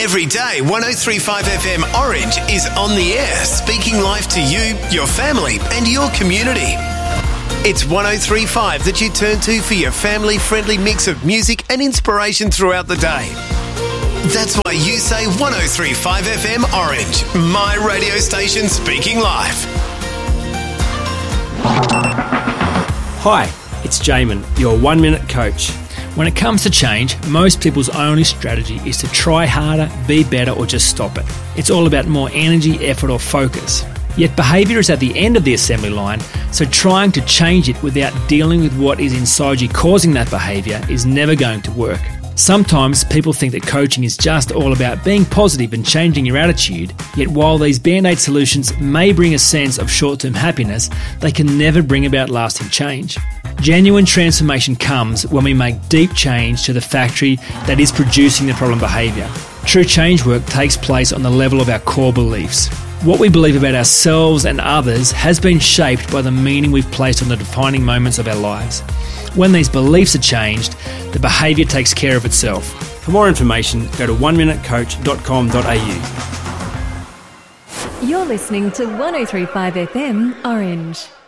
Every day, 103.5 FM Orange is on the air, speaking life to you, your family and your community. It's 103.5 that you turn to for your family-friendly mix of music and inspiration throughout the day. That's why you say 103.5 FM Orange, my radio station speaking life. Hi, it's Jamin, your 1 Minute Coach. When it comes to change, most people's only strategy is to try harder, be better, or just stop it. It's all about more energy, effort, or focus. Yet behaviour is at the end of the assembly line, so trying to change it without dealing with what is inside you causing that behaviour is never going to work. Sometimes people think that coaching is just all about being positive and changing your attitude, yet while these band-aid solutions may bring a sense of short-term happiness, they can never bring about lasting change. Genuine transformation comes when we make deep change to the factory that is producing the problem behaviour. True change work takes place on the level of our core beliefs. What we believe about ourselves and others has been shaped by the meaning we've placed on the defining moments of our lives. When these beliefs are changed, the behaviour takes care of itself. For more information, go to oneminutecoach.com.au. You're listening to 103.5 FM Orange.